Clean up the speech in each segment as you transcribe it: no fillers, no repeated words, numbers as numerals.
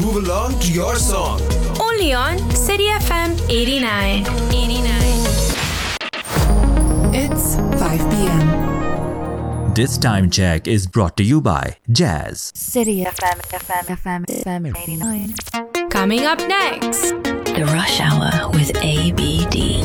move along to your song. Only on City FM 89. It's 5 p.m. This time check is brought to you by Jazz. City FM 89. Coming up next. The Rush Hour with ABD.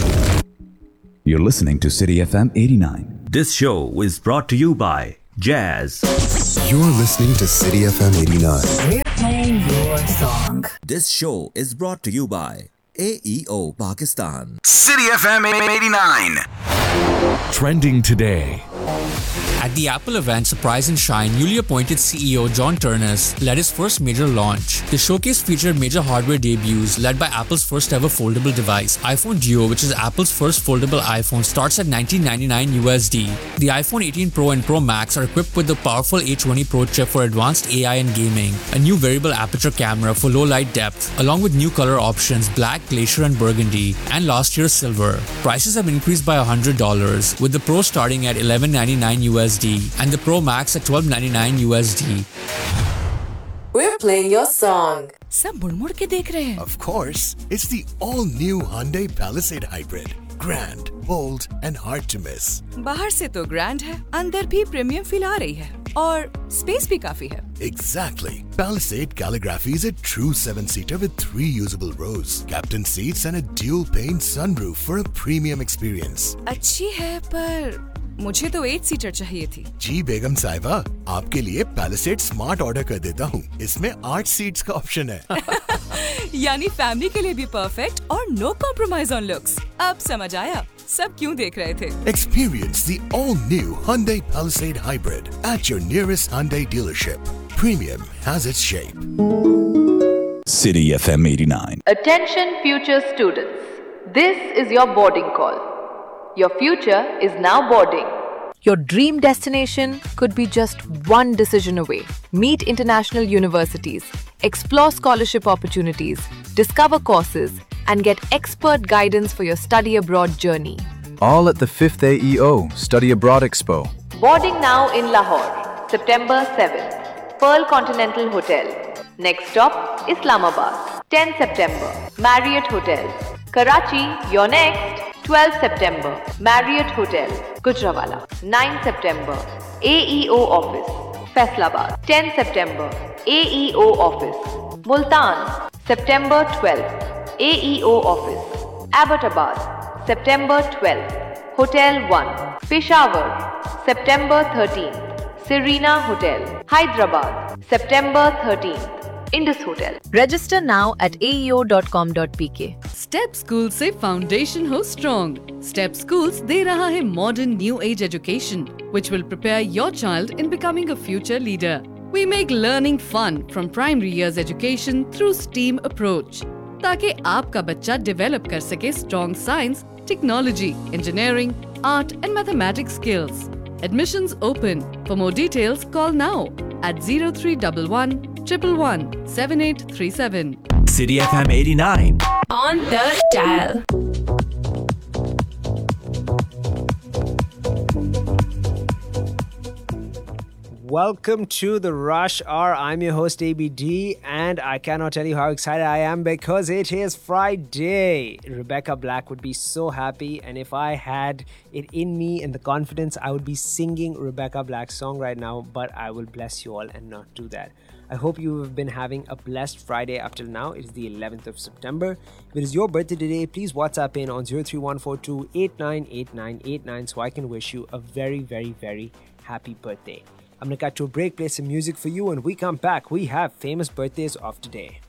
You're listening to City FM 89. This show is brought to you by Jazz. You're listening to City FM 89. We're playing your song. This show is brought to you by AEO Pakistan. City FM 89. Trending today. At the Apple event Surprise and Shine, newly appointed CEO John Ternus led his first major launch. The showcase featured major hardware debuts led by Apple's first ever foldable device. iPhone Duo, which is Apple's first foldable iPhone, starts at $19.99 USD. The iPhone 18 Pro and Pro Max are equipped with the powerful A20 Pro chip for advanced AI and gaming, a new variable aperture camera for low light depth, along with new color options Black, Glacier and Burgundy, and last year's Silver. Prices have increased by $100, with the Pro starting at $11.99 USD and the Pro Max at $12.99 USD. We're playing your song. सब मुड़ के देख रहे हैं. Of course, it's the all-new Hyundai Palisade Hybrid. Grand, bold and hard to miss. बाहर से तो grand है, अंदर भी प्रीमियम फील आ रही है और स्पेस भी काफी है. Exactly. Palisade Calligraphy is a true 7-seater with 3 usable rows, captain seats and a dual-pane sunroof for a premium experience. अच्छी है पर मुझे तो 8 सीटर चाहिए थी. जी बेगम साहिबा, आपके लिए Palisade Smart ऑर्डर कर देता हूँ. इसमें 8 सीट्स का ऑप्शन है. यानी फैमिली के लिए भी परफेक्ट और नो कॉम्प्रोमाइज ऑन लुक्स. अब समझ आया सब क्यों देख रहे थे. Experience the all-new Hyundai Palisade Hybrid at your nearest Hyundai dealership. Premium has its shape. City FM 89. Attention future students. This is your boarding call. Your future is now boarding. Your dream destination could be just one decision away. Meet international universities, explore scholarship opportunities, discover courses, and get expert guidance for your study abroad journey. All at the 5th AEO Study Abroad Expo. Boarding now in Lahore, September 7th. Pearl Continental Hotel. Next stop, Islamabad. 10 September, Marriott Hotel. Karachi, you're next. 12 September, Marriott Hotel, Gujranwala. 9 September, AEO Office, Faisalabad. 10 September, AEO Office, Multan. September 12th, AEO Office, Abbottabad. September 12th, Hotel 1, Peshawar. September 13th, Serena Hotel, Hyderabad. September 13th, Indus Hotel. Register now at aeo.com.pk. Step school से foundation हो strong. Step schools दे रहा है modern new age education which will prepare your child in becoming a future leader. We make learning fun from primary years education through STEAM approach ताकि आपका बच्चा develop कर सके strong science, technology, engineering, art and mathematics skills. Admissions open. For more details, call now at 0311 111 7837. City FM 89. On the dial. Welcome to the Rush Hour. I'm your host ABD and I cannot tell you how excited I am because it is Friday. Rebecca Black would be so happy, and if I had it in me and the confidence, I would be singing Rebecca Black's song right now, but I will bless you all and not do that. I hope you have been having a blessed Friday up till now. It is the 11th of September. If it is your birthday today, please WhatsApp in on 03142898989 so I can wish you a very, very, very happy birthday. I'm going to cut to a break, play some music for you. When we come back, we have famous birthdays of today.